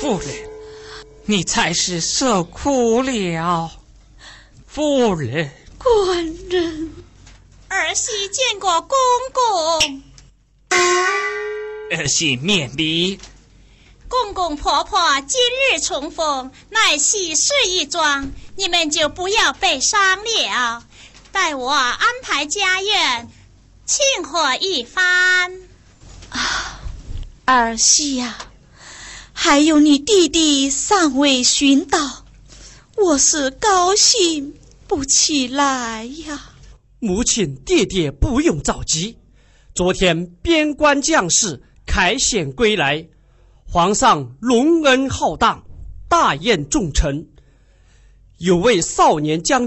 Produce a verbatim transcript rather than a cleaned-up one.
夫人，你才是受苦了。夫人， 官人， 儿媳见过公公。 儿媳免礼。 公公婆婆今日重逢，乃喜事一桩，你们就不要悲伤了。待我安排家宴，庆贺一番。 啊，儿媳呀、啊，还有你弟弟尚未寻到，我是高兴不起来呀。 母亲弟弟不用着急，昨天边关将士凯旋归来，皇上隆恩浩荡，大宴众臣，有位少年将